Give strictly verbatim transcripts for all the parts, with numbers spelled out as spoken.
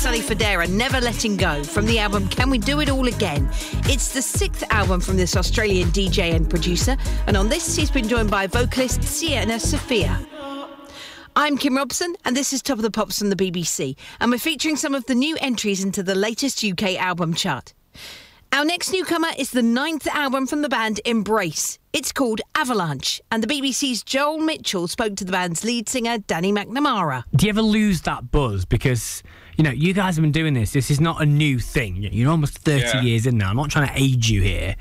Sally Fodera, Never Letting Go, from the album Can We Do It All Again. It's the sixth album from this Australian D J and producer, and on this he's been joined by vocalist Sienna Sophia. I'm Kim Robson, and this is Top of the Pops from the B B C, and we're featuring some of the new entries into the latest U K album chart. Our next newcomer is the ninth album from the band Embrace. It's called Avalanche, and the B B C's Joel Mitchell spoke to the band's lead singer, Danny McNamara. Do you ever lose that buzz? Because, you know, you guys have been doing this. This is not a new thing. You're almost thirty yeah. years in now. I'm not trying to age you here.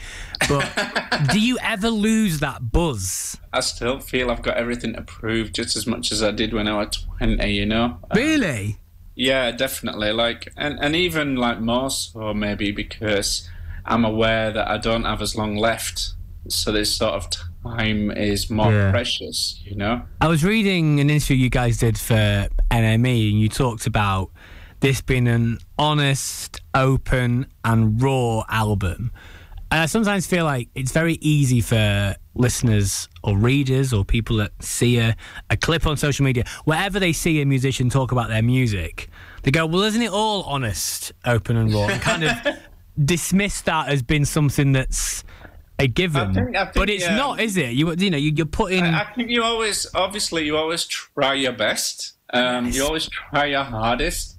But do you ever lose that buzz? I still feel I've got everything to prove just as much as I did when I was twenty, you know? Really? Um, yeah, definitely. Like, and, and even, like, more so maybe because I'm aware that I don't have as long left, so this sort of time is more yeah. precious, you know? I was reading an interview you guys did for N M E, and you talked about this being an honest, open and raw album. And I sometimes feel like it's very easy for listeners or readers or people that see a, a clip on social media, wherever they see a musician talk about their music, they go, well, isn't it all honest, open and raw? And kind of dismiss that as being something that's a given, I think, I think, but it's yeah. not, is it? You you know you, you're putting. I, I think you always, obviously, you always try your best. Um, yes. You always try your hardest.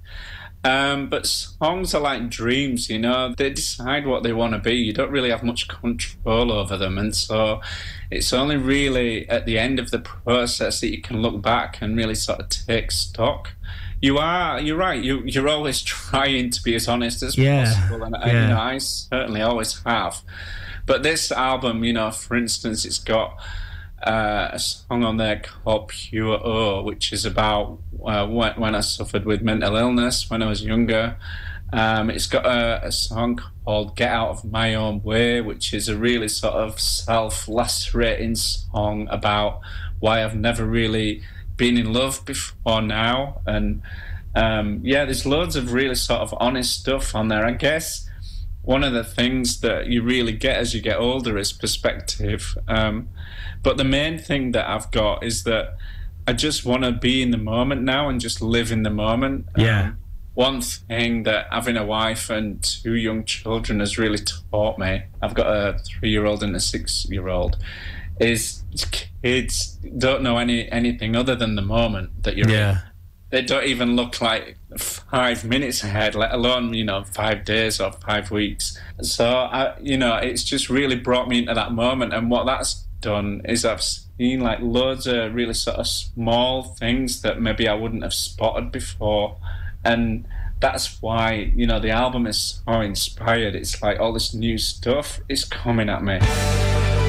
Um, but songs are like dreams, you know. They decide what they want to be. You don't really have much control over them, and so it's only really at the end of the process that you can look back and really sort of take stock. You are, you're right, you, you're always trying to be as honest as yeah. possible, and, and yeah. you know, I certainly always have. But this album, you know, for instance, it's got uh, a song on there called Pure O, which is about uh, when, when I suffered with mental illness when I was younger. Um, it's got a, a song called Get Out of My Own Way, which is a really sort of self-lacerating song about why I've never really been in love before now. And um, yeah, there's loads of really sort of honest stuff on there. I guess one of the things that you really get as you get older is perspective. Um, but the main thing that I've got is that I just want to be in the moment now and just live in the moment. Yeah. Um, one thing that having a wife and two young children has really taught me, I've got a three-year-old and a six-year-old, is kids don't know any anything other than the moment that you're yeah. in. They don't even look like five minutes ahead, let alone, you know, five days or five weeks. So, I, you know, it's just really brought me into that moment. And what that's done is I've seen like loads of really sort of small things that maybe I wouldn't have spotted before. And that's why, you know, the album is so inspired. It's like all this new stuff is coming at me.